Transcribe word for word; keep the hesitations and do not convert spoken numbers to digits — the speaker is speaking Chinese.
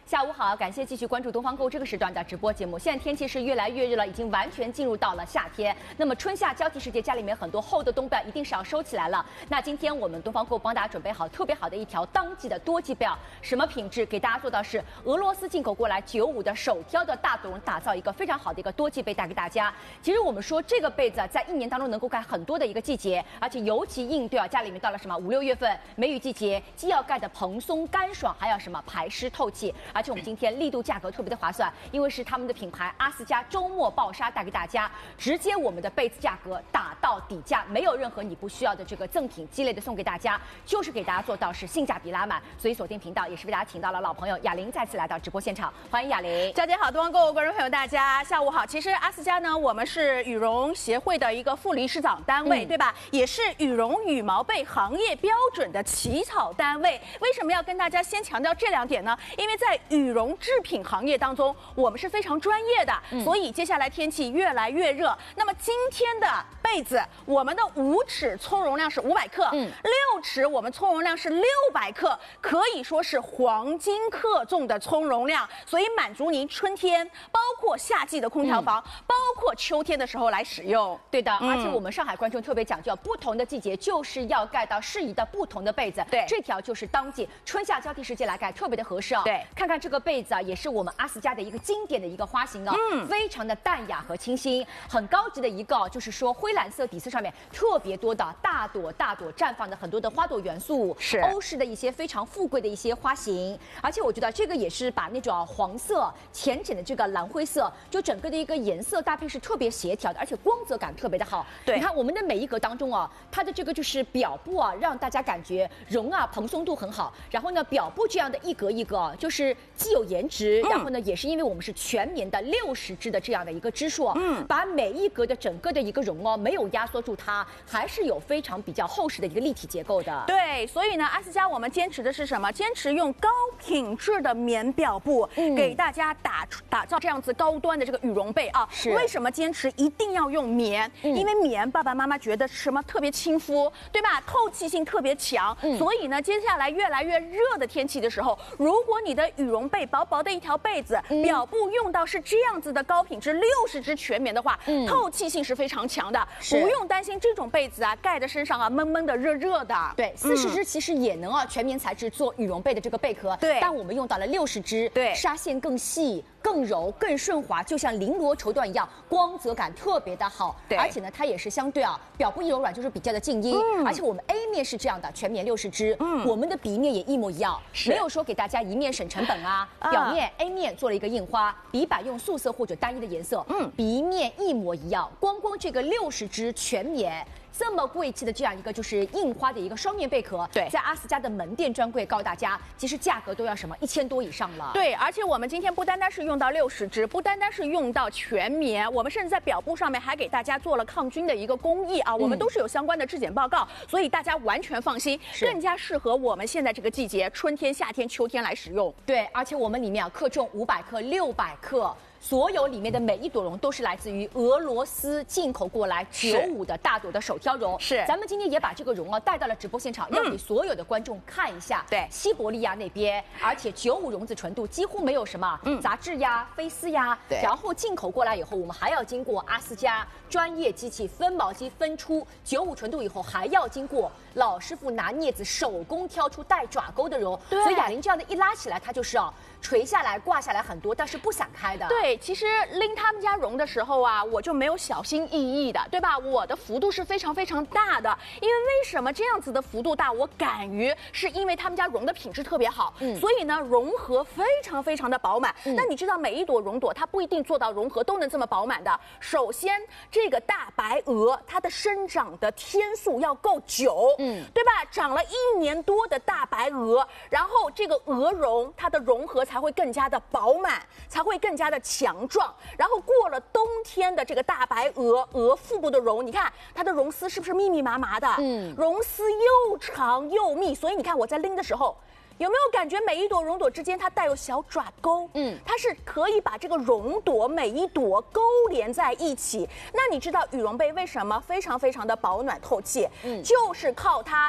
下午好，感谢继续关注东方购这个时段的直播节目。现在天气是越来越热了，已经完全进入到了夏天。那么春夏交替时节，家里面很多厚的冬被一定是要收起来了。那今天我们东方购帮大家准备好特别好的一条当季的多季被袄，什么品质？给大家做到是俄罗斯进口过来九五的手挑的大朵绒，打造一个非常好的一个多季被带给大家。其实我们说这个被子在一年当中能够盖很多的一个季节，而且尤其应对啊家里面到了什么五六月份梅雨季节，既要盖的蓬松干爽，还要什么排湿透气。而且我们今天力度价格特别的划算，因为是他们的品牌阿斯加周末暴杀带给大家，直接我们的被子价格打到底价，没有任何你不需要的这个赠品积累的送给大家，就是给大家做到是性价比拉满。所以锁定频道也是为大家请到了老朋友雅玲再次来到直播现场，欢迎雅玲。 小姐好，东方购观众朋友大家下午好。其实阿斯加呢，我们是羽绒协会的一个副理事长单位，嗯、对吧？也是羽绒羽毛被行业标准的起草单位。为什么要跟大家先强调这两点呢？因为在羽绒制品行业当中，我们是非常专业的，嗯、所以接下来天气越来越热。那么今天的被子，我们的五尺葱绒量是五百克，嗯，六尺我们葱绒量是六百克，可以说是黄金克重的葱绒量，所以满足您春天，包括夏季的空调房，嗯、包括秋天的时候来使用。 对的，嗯、而且我们上海观众特别讲究，不同的季节就是要盖到适宜的不同的被子。 对， 这条就是当季春夏交替时节来盖特别的合适啊。 对， 看看这个被子啊，也是我们阿斯加的一个经典的一个花型啊，嗯，非常的淡雅和清新，很高级的一个，就是说灰蓝色底色上面特别多的大朵大朵绽放的很多的花朵元素， 是欧式的一些非常富贵的一些花型，而且我觉得这个也是把那种黄色浅浅的这个蓝灰色，就整个的一个颜色搭配是特别协调的，而且光泽感特别的好。 对， 你看我们的每一格当中啊，它的这个就是表布啊，让大家感觉绒啊蓬松度很好，然后呢表布这样的一格一格，就是既有颜值，然后呢也是因为我们是全棉的六十支的这样的一个支数，嗯，把每一格的整个的一个绒哦没有压缩住它，还是有非常比较厚实的一个立体结构的。 对，所以呢，阿斯加我们坚持的是什么？坚持用高品质的棉表布，嗯、给大家打打造这样子高端的这个羽绒被啊。 是为什么坚持一定要用棉？嗯、因为棉爸爸妈妈觉得什么特别亲肤，对吧？透气性特别强，嗯、所以呢，接下来越来越热的天气的时候，如果你的羽绒被薄薄的一条被子，嗯、表布用到是这样子的高品质六十支全棉的话，嗯、透气性是非常强的，不用担心这种被子啊盖在身上啊闷闷的热热的。 对，四十支其实也能啊全棉材质做羽绒被的这个贝壳， 对， 但我们用到了六十支， 对， 纱线更细。更柔更顺滑，就像绫罗绸缎一样，光泽感特别的好。 对， 而且呢，它也是相对啊，表布一柔软就是比较的静音。嗯，而且我们 A 面是这样的，全棉六十支。嗯，我们的 B 面也一模一样，没有说给大家一面省成本啊。啊表面 A 面做了一个印花，底板用素色或者单一的颜色。嗯 ，B 面一模一样，光光这个六十支全棉。这么贵气的这样一个就是印花的一个双面贝壳， 对， 在阿斯加的门店专柜告诉大家，其实价格都要什么一千多以上了。 对，而且我们今天不单单是用到六十支，不单单是用到全棉，我们甚至在表布上面还给大家做了抗菌的一个工艺啊，我们都是有相关的质检报告，嗯、所以大家完全放心，更加适合我们现在这个季节，春天、夏天、秋天来使用。 对，而且我们里面啊，克重五百克、六百克。所有里面的每一朵绒都是来自于俄罗斯进口过来九五的大朵的手挑绒。 是， 咱们今天也把这个绒啊带到了直播现场，要给所有的观众看一下。 对， 西伯利亚那边，而且九五绒子纯度几乎没有什么杂质呀、飞丝呀。 对， 然后进口过来以后，我们还要经过阿斯加专业机器分毛机分出九五纯度以后，还要经过老师傅拿镊子手工挑出带爪钩的绒。 对， 所以雅玲这样的一拉起来，它就是啊垂下来、挂下来很多，但是不散开的。 对。其实拎他们家绒的时候啊，我就没有小心翼翼的，对吧？我的幅度是非常非常大的，因为为什么这样子的幅度大？我敢于是因为他们家绒的品质特别好，嗯，所以呢，绒合非常非常的饱满。嗯、那你知道每一朵绒朵它不一定做到绒合都能这么饱满的。首先，这个大白鹅它的生长的天数要够久，嗯，对吧？长了一年多的大白鹅，然后这个鹅绒它的绒合才会更加的饱满，才会更加的强壮。然后过了冬天的这个大白鹅鹅腹部的绒，你看它的绒丝是不是密密麻麻的？嗯，绒丝又长又密，所以你看我在拎的时候。有没有感觉每一朵绒朵之间它带有小爪钩？嗯，它是可以把这个绒朵每一朵勾连在一起。那你知道羽绒被为什么非常非常的保暖透气？嗯，就是靠它